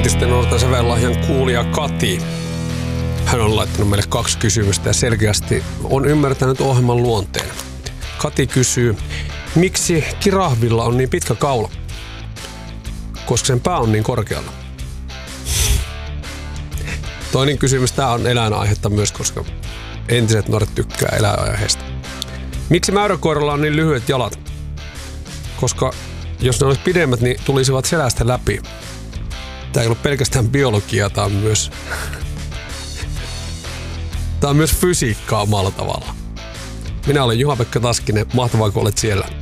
entisten Nuorten sävellahjan kuulija Kati. Hän on laittanut meille 2 kysymystä ja selkeästi on ymmärtänyt ohjelman luonteen. Kati kysyy, miksi kirahvilla on niin pitkä kaula? Koska sen pää on niin korkealla. Toinen kysymys, tämä on eläinaihetta myös, koska entiset nuoret tykkää eläinaiheesta. Miksi mäyräkoiralla on niin lyhyet jalat? Koska jos ne olisi pidemmät, niin tulisivat selästä läpi. Tämä ei ole pelkästään biologiaa, tämä on myös fysiikkaa omalla tavalla. Minä olen Juha-Pekka Taskinen, mahtavaa kun olet siellä.